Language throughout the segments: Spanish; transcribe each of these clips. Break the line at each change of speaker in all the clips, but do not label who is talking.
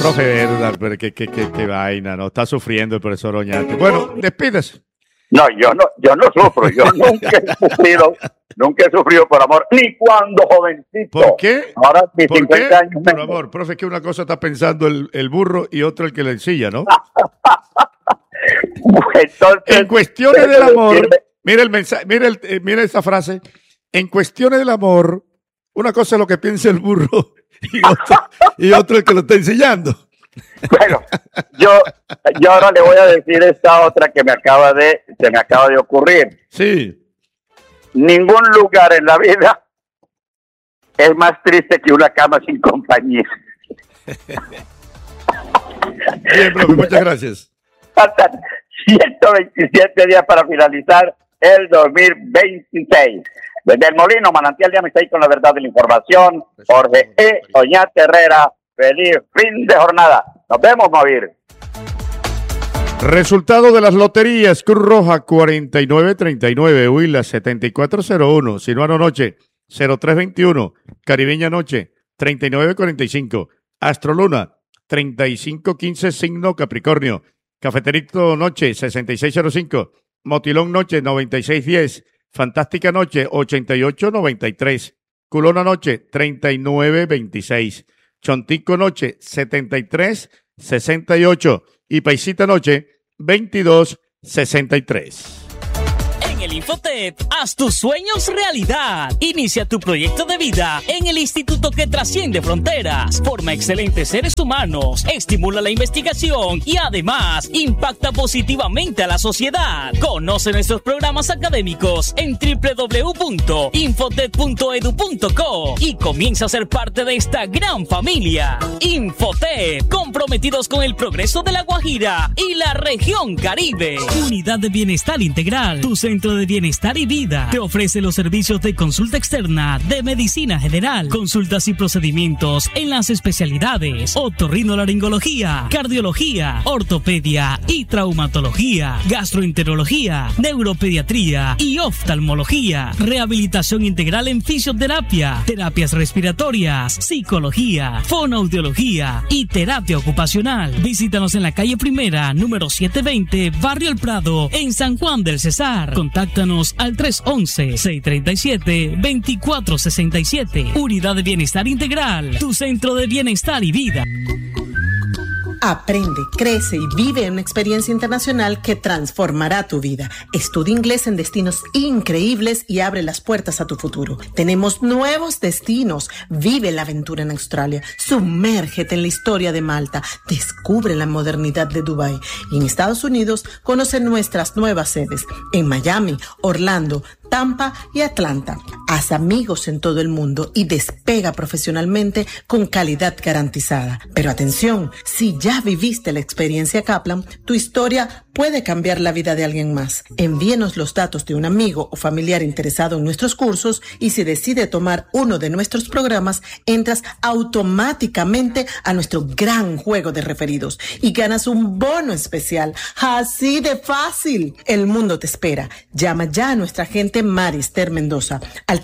Profe, verdad, pero qué vaina, ¿no? Está sufriendo el profesor Oñate. Bueno, despídese.
No, yo no sufro, yo nunca he sufrido por amor, ni cuando jovencito.
¿Por qué?
Ahora mis
¿Por
50
qué?
años.
Por amor, profe, que una cosa está pensando el burro y otra el que le ensilla, ¿no?
Entonces,
en cuestiones del amor, mira el mensaje, mira esa frase. En cuestiones del amor, una cosa es lo que piensa el burro y otro el que lo está ensillando.
Bueno, yo ahora le voy a decir esta otra que se me acaba de ocurrir.
Sí.
Ningún lugar en la vida es más triste que una cama sin compañía.
Bien, profe, muchas gracias.
Faltan 127 días para finalizar el 2026. Desde el Molino, Manantial de Amistad y con la verdad de la información, Jorge E. Oñate Herrera. Feliz fin de jornada. Nos vemos, Mavir.
Resultado de las loterías: Cruz Roja 4939, Huila 7401, Sinuano Noche 0321, Caribeña Noche 3945, Astroluna 3515, Signo Capricornio, Cafeterito Noche 6605, Motilón Noche 9610, Fantástica Noche 8893, Culona Noche 3926, Chontico Noche 7368 y Paisita Noche 2263.
En el Infotep, haz tus sueños realidad. Inicia tu proyecto de vida en el instituto que trasciende fronteras, forma excelentes seres humanos, estimula la investigación y además impacta positivamente a la sociedad. Conoce nuestros programas académicos en www.infotep.edu.co y comienza a ser parte de esta gran familia. Infotep, comprometidos con el progreso de La Guajira y la región Caribe. Unidad de Bienestar Integral, tu centro de bienestar y vida. Te ofrece los servicios de consulta externa, de medicina general, consultas y procedimientos en las especialidades otorrinolaringología, cardiología, ortopedia y traumatología, gastroenterología, neuropediatría y oftalmología, rehabilitación integral en fisioterapia, terapias respiratorias, psicología, fonoaudiología y terapia ocupacional. Visítanos en la calle Primera, número 720, Barrio El Prado, en San Juan del Cesar. Contáctanos al 311-637-2467. Unidad de Bienestar Integral, tu centro de bienestar y vida.
Aprende, crece y vive una experiencia internacional que transformará tu vida. Estudia inglés en destinos increíbles y abre las puertas a tu futuro. Tenemos nuevos destinos. Vive la aventura en Australia. Sumérgete en la historia de Malta. Descubre la modernidad de Dubái. Y en Estados Unidos, conoce nuestras nuevas sedes en Miami, Orlando, Tampa y Atlanta. Haz amigos en todo el mundo y despega profesionalmente con calidad garantizada. Pero atención, si ya viviste la experiencia Kaplan, tu historia puede cambiar la vida de alguien más. Envíenos los datos de un amigo o familiar interesado en nuestros cursos y si decide tomar uno de nuestros programas, entras automáticamente a nuestro gran juego de referidos y ganas un bono especial. Así de fácil. El mundo te espera. Llama ya a nuestra agente Marister Mendoza al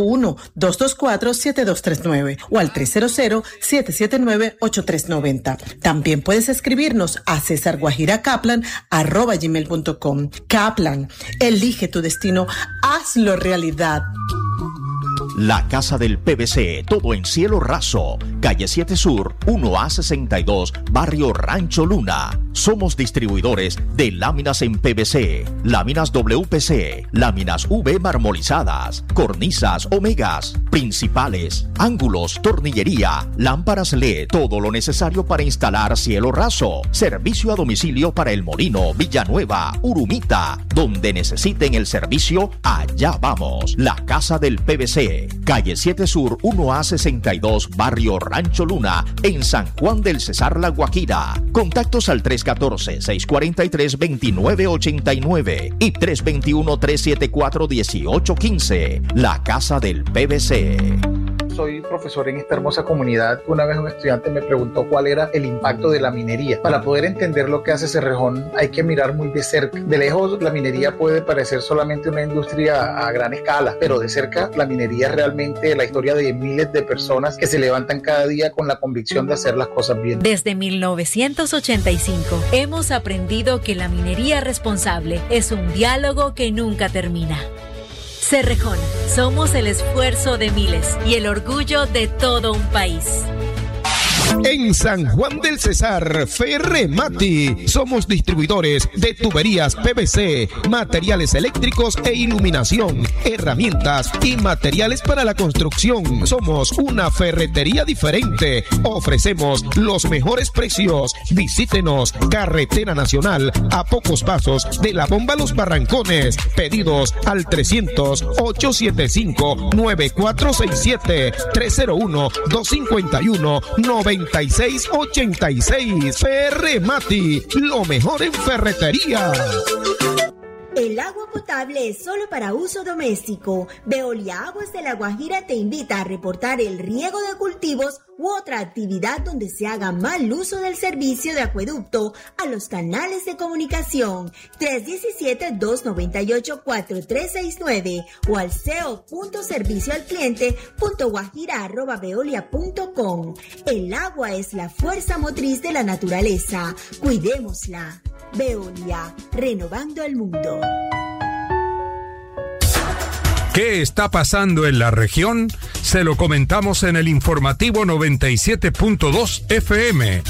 301-224-7239 o al 300-779-8390. También puedes escribirnos a cesarguajirakaplan@gmail.com. Kaplan, elige tu destino, hazlo realidad.
La Casa del PVC, todo en cielo raso, calle 7 Sur, 1A62, barrio Rancho Luna. Somos distribuidores de láminas en PVC, láminas WPC, láminas V marmolizadas, cornisas Omegas, principales, ángulos, tornillería, lámparas LED, todo lo necesario para instalar cielo raso. Servicio a domicilio para El Molino, Villanueva, Urumita. Donde necesiten el servicio, allá vamos. La Casa del PVC, calle 7 Sur, 1A62, barrio Rancho Luna, en San Juan del Cesar, La Guajira. Contactos al 314-643-2989 y 321-374-1815. La Casa del PVC.
soy profesor en esta hermosa comunidad. Una vez un estudiante me preguntó cuál era el impacto de la minería. Para poder entender lo que hace Cerrejón hay que mirar muy de cerca. De lejos la minería puede parecer solamente una industria a gran escala, pero de cerca la minería es realmente la historia de miles de personas que se levantan cada día con la convicción de hacer las cosas bien.
Desde 1985 hemos aprendido que la minería responsable es un diálogo que nunca termina. Cerrejón, somos el esfuerzo de miles y el orgullo de todo un país.
En San Juan del Cesar, Ferremati. Somos distribuidores de tuberías PVC, materiales eléctricos e iluminación, herramientas y materiales para la construcción. Somos una ferretería diferente. Ofrecemos los mejores precios. Visítenos, Carretera Nacional, a pocos pasos de la bomba Los Barrancones. Pedidos al 300-875-9467, 301-251-9686. Ferremati, lo mejor en ferretería.
El agua potable es solo para uso doméstico. Veolia Aguas de La Guajira te invita a reportar el riego de cultivos u otra actividad donde se haga mal uso del servicio de acueducto a los canales de comunicación 317-298-4369 o al ceo.servicioalcliente.guajira@veolia.com. El agua es la fuerza motriz de la naturaleza. Cuidémosla. Veolia, renovando el mundo.
¿Qué está pasando en la región? Se lo comentamos en el informativo 97.2 FM.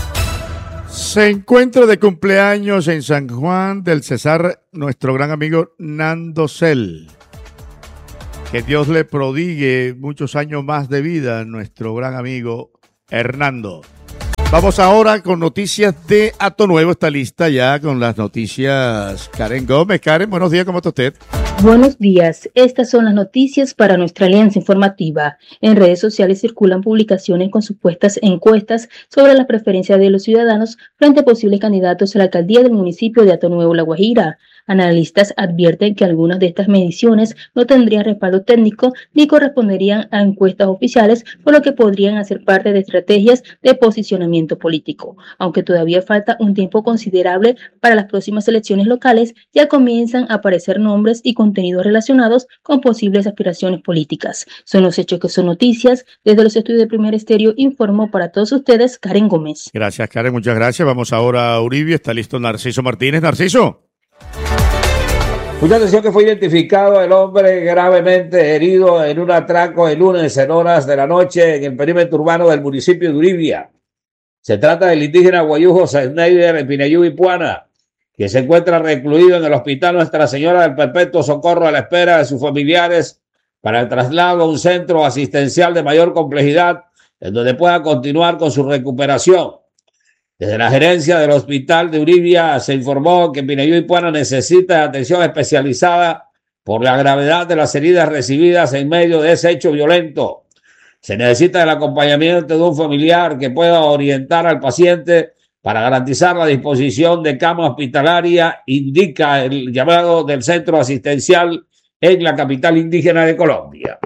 Se encuentra de cumpleaños en San Juan del Cesar nuestro gran amigo Nando Cel. Que Dios le prodigue muchos años más de vida a nuestro gran amigo Hernando. Vamos ahora con noticias de Hato Nuevo. Está lista ya con las noticias Karen Gómez. Karen, buenos días, ¿cómo está usted?
Buenos días, estas son las noticias para nuestra alianza informativa. En redes sociales circulan publicaciones con supuestas encuestas sobre las preferencias de los ciudadanos frente a posibles candidatos a la alcaldía del municipio de Hato Nuevo, La Guajira. Analistas advierten que algunas de estas mediciones no tendrían respaldo técnico ni corresponderían a encuestas oficiales, por lo que podrían hacer parte de estrategias de posicionamiento político. Aunque todavía falta un tiempo considerable para las próximas elecciones locales, ya comienzan a aparecer nombres y contenidos relacionados con posibles aspiraciones políticas. Son los hechos que son noticias. Desde los estudios de Primer Estéreo informó para todos ustedes Karen Gómez.
Gracias, Karen, muchas gracias. Vamos ahora a Uribe. Está listo Narciso Martínez. Narciso.
Mucha atención, que fue identificado el hombre gravemente herido en un atraco el lunes en horas de la noche en el perímetro urbano del municipio de Uribia. Se trata del indígena Guayujo Schneider en Pineyú y Puana, que se encuentra recluido en el Hospital Nuestra Señora del Perpetuo Socorro a la espera de sus familiares para el traslado a un centro asistencial de mayor complejidad en donde pueda continuar con su recuperación. Desde la gerencia del hospital de Uribia se informó que Pineyú y Puana necesita atención especializada por la gravedad de las heridas recibidas en medio de ese hecho violento. Se necesita el acompañamiento de un familiar que pueda orientar al paciente para garantizar la disposición de cama hospitalaria, indica el llamado del centro asistencial en la capital indígena de Colombia.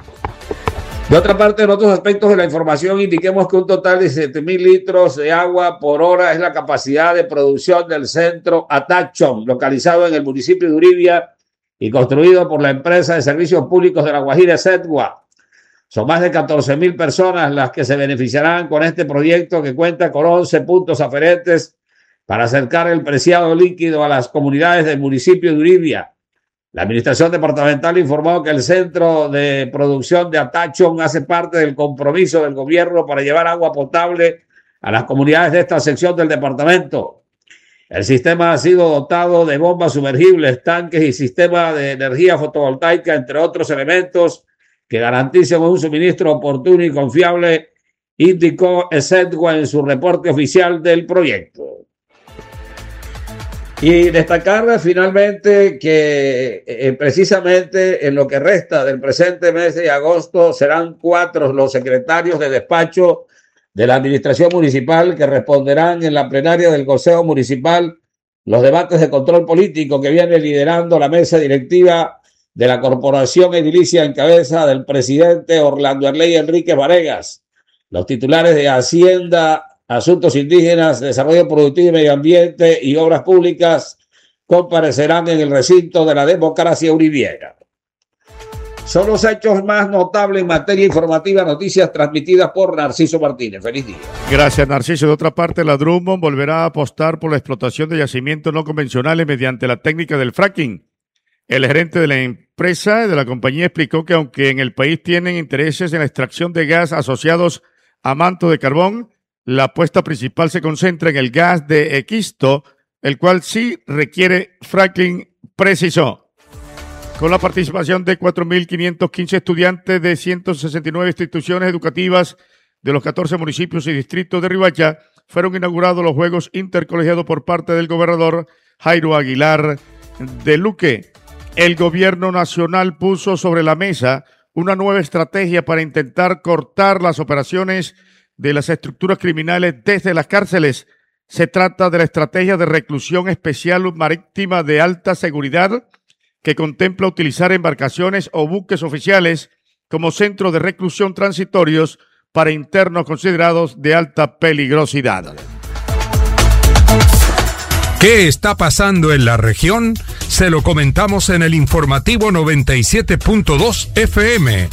De otra parte, en otros aspectos de la información, indiquemos que un total de 7.000 litros de agua por hora es la capacidad de producción del centro Atachón, localizado en el municipio de Uribia y construido por la empresa de servicios públicos de La Guajira, SEDGUA. Son más de 14.000 personas las que se beneficiarán con este proyecto, que cuenta con 11 puntos aferentes para acercar el preciado líquido a las comunidades del municipio de Uribia. La administración departamental informó que el centro de producción de Atachón hace parte del compromiso del gobierno para llevar agua potable a las comunidades de esta sección del departamento. El sistema ha sido dotado de bombas sumergibles, tanques y sistema de energía fotovoltaica, entre otros elementos que garanticen un suministro oportuno y confiable, indicó SEDGUA en su reporte oficial del proyecto. Y destacar finalmente que precisamente en lo que resta del presente mes de agosto serán 4 los secretarios de despacho de la administración municipal que responderán en la plenaria del Consejo Municipal los debates de control político que viene liderando la mesa directiva de la Corporación Edilicia en cabeza del presidente Orlando Arley Enríquez Varegas. Los titulares de Hacienda, Asuntos Indígenas, Desarrollo Productivo y Medio Ambiente y Obras Públicas comparecerán en el recinto de la democracia uribiera. Son los hechos más notables en materia informativa, noticias transmitidas por Narciso Martínez. Feliz día.
Gracias, Narciso. De otra parte, la Drummond volverá a apostar por la explotación de yacimientos no convencionales mediante la técnica del fracking. El gerente de la empresa de la compañía explicó que aunque en el país tienen intereses en la extracción de gas asociados a manto de carbón, la apuesta principal se concentra en el gas de esquisto, el cual sí requiere fracking, precisó. Con la participación de 4.515 estudiantes de 169 instituciones educativas de los 14 municipios y distritos de Riohacha, fueron inaugurados los Juegos Intercolegiados por parte del gobernador Jairo Aguilar de Luque. El gobierno nacional puso sobre la mesa una nueva estrategia para intentar cortar las operaciones de las estructuras criminales desde las cárceles. Se trata de la estrategia de reclusión especial marítima de alta seguridad, que contempla utilizar embarcaciones o buques oficiales como centros de reclusión transitorios para internos considerados de alta peligrosidad.
¿Qué está pasando en la región? Se lo comentamos en el informativo 97.2 FM.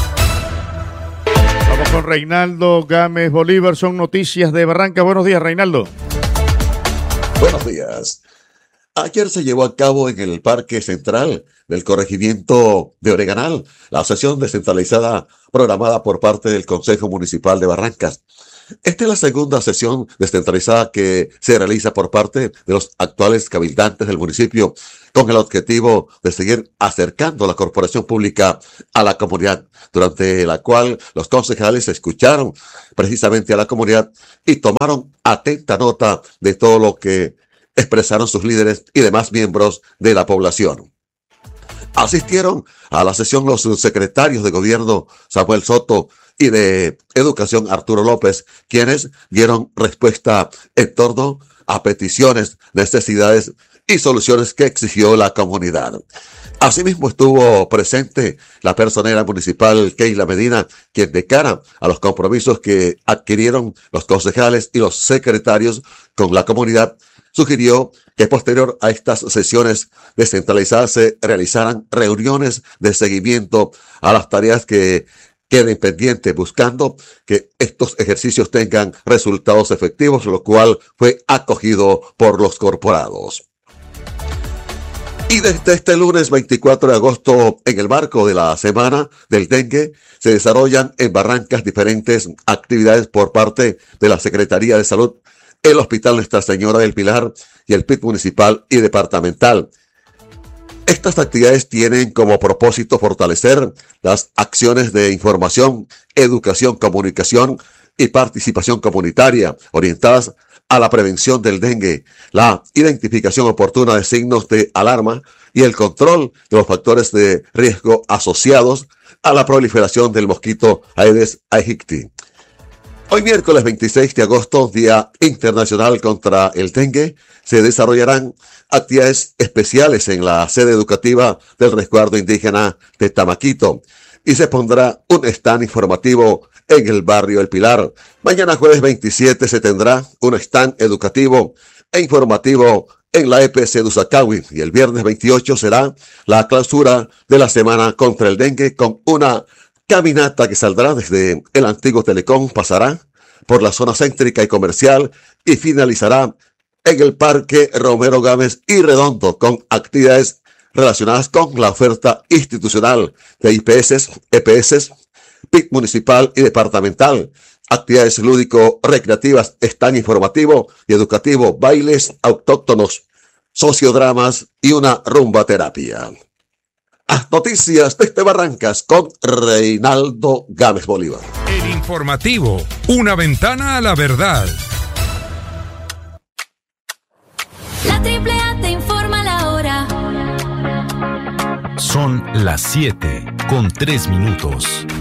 Vamos con Reinaldo Gámez Bolívar, son noticias de Barranca. Buenos días, Reinaldo.
Buenos días. Ayer se llevó a cabo en el Parque Central del corregimiento de Oreganal la sesión descentralizada programada por parte del Consejo Municipal de Barrancas. Esta es la segunda sesión descentralizada que se realiza por parte de los actuales cabildantes del municipio, con el objetivo de seguir acercando la corporación pública a la comunidad, durante la cual los concejales escucharon precisamente a la comunidad y tomaron atenta nota de todo lo que expresaron sus líderes y demás miembros de la población. Asistieron a la sesión los secretarios de gobierno Samuel Soto y de Educación Arturo López, quienes dieron respuesta en torno a peticiones, necesidades y soluciones que exigió la comunidad. Asimismo estuvo presente la personera municipal Keila Medina, quien de cara a los compromisos que adquirieron los concejales y los secretarios con la comunidad, sugirió que posterior a estas sesiones descentralizadas se realizaran reuniones de seguimiento a las tareas que queden pendientes, buscando que estos ejercicios tengan resultados efectivos, lo cual fue acogido por los corporados. Y desde este lunes 24 de agosto, en el marco de la Semana del Dengue, se desarrollan en Barrancas diferentes actividades por parte de la Secretaría de Salud, el Hospital Nuestra Señora del Pilar y el PIT municipal y departamental. Estas actividades tienen como propósito fortalecer las acciones de información, educación, comunicación y participación comunitaria orientadas a la prevención del dengue, la identificación oportuna de signos de alarma y el control de los factores de riesgo asociados a la proliferación del mosquito Aedes aegypti. Hoy miércoles 26 de agosto, Día Internacional contra el Dengue, se desarrollarán actividades especiales en la sede educativa del resguardo indígena de Tamaquito y se pondrá un stand informativo en el barrio El Pilar. Mañana jueves 27 se tendrá un stand educativo e informativo en la EPC de Usacahui y el viernes 28 será la clausura de la Semana contra el Dengue con una caminata que saldrá desde el antiguo Telecom, pasará por la zona céntrica y comercial y finalizará en el Parque Romero Gámez y Redondo con actividades relacionadas con la oferta institucional de IPS, EPS, PIC municipal y departamental, actividades lúdico-recreativas, stand informativo y educativo, bailes autóctonos, sociodramas y una rumba terapia. Noticias desde Barrancas con Reinaldo Gámez Bolívar.
El informativo, una ventana a la verdad.
La AAA te informa la hora.
Son las 7:03.